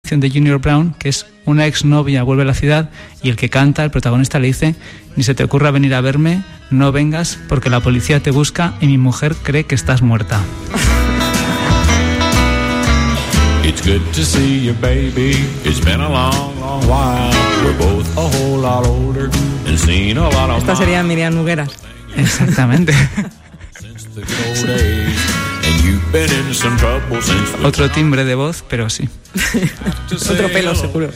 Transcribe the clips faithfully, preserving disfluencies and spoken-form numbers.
de Junior Brown, que es una exnovia vuelve a la ciudad y el que canta, el protagonista, le dice: ni se te ocurra venir a verme, no vengas porque la policía te busca y mi mujer cree que estás muerta. It's good to see you, baby. It's been a long, long while. We're both a whole lot older and seen a lot of. Esta sería Miriam Nogueras. Exactamente. Otro timbre de voz, pero sí. Otro pelo, seguro.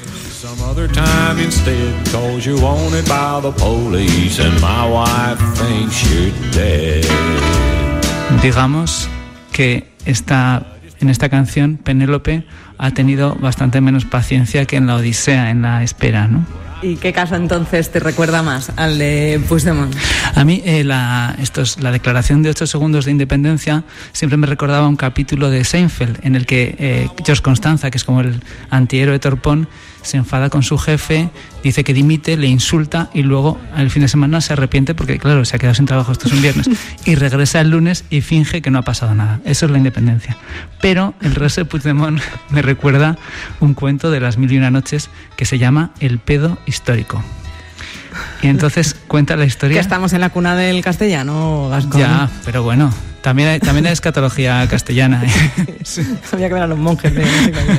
Digamos que esta, en esta canción Penélope ha tenido bastante menos paciencia que en la Odisea, en la espera, ¿no? ¿Y qué caso entonces te recuerda más al de Puigdemont? A mí eh, la, esto es, la declaración de ocho segundos de independencia siempre me recordaba un capítulo de Seinfeld en el que eh, George Constanza, que es como el antihéroe torpón, se enfada con su jefe, dice que dimite, le insulta y luego al fin de semana se arrepiente porque, claro, se ha quedado sin trabajo, esto es un viernes, y regresa el lunes y finge que no ha pasado nada. Eso es la independencia. Pero el resto de Puigdemont me recuerda un cuento de las mil y una noches que se llama El pedo histórico. Y entonces cuenta la historia... Que estamos en la cuna del castellano, Gascón. Ya, pero bueno, también hay, también hay escatología castellana. ¿eh? Sí. Había que ver a los monjes de...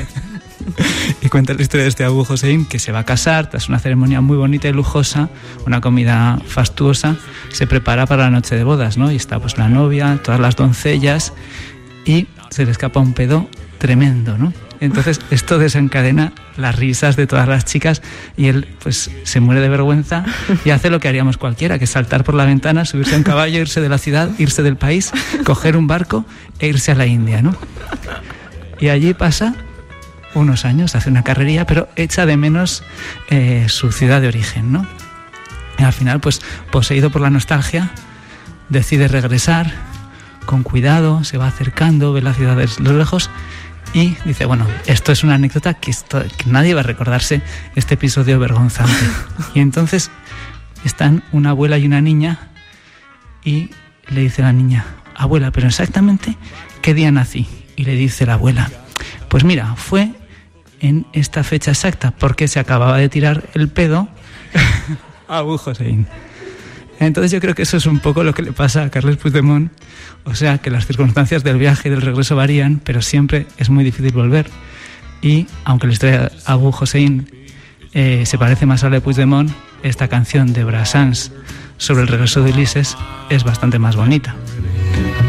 Y cuenta la historia de este Abu Hussein que se va a casar tras una ceremonia muy bonita y lujosa, una comida fastuosa, se prepara para la noche de bodas, ¿no? Y está pues la novia, todas las doncellas y se le escapa un pedo tremendo, ¿no? Entonces esto desencadena las risas de todas las chicas y él pues se muere de vergüenza y hace lo que haríamos cualquiera, que es saltar por la ventana, subirse a un caballo, irse de la ciudad, irse del país, coger un barco e irse a la India, ¿no? Y allí pasa unos años, hace una carrería, pero echa de menos eh, su ciudad de origen, ¿no? Y al final, pues, poseído por la nostalgia, decide regresar con cuidado, se va acercando, ve la ciudad desde lo lejos y dice, bueno, esto es una anécdota que, esto, que nadie va a recordarse este episodio vergonzante. Y entonces están una abuela y una niña y le dice la niña, abuela, pero exactamente ¿qué día nací? Y le dice la abuela, pues mira, fue en esta fecha exacta porque se acababa de tirar el pedo a Abu Hussein. Entonces yo creo que eso es un poco lo que le pasa a Carles Puigdemont, o sea que las circunstancias del viaje y del regreso varían, pero siempre es muy difícil volver. Y aunque la historia de Abu Hussein eh, se parece más a la de Puigdemont, esta canción de Brassens sobre el regreso de Ulises es bastante más bonita.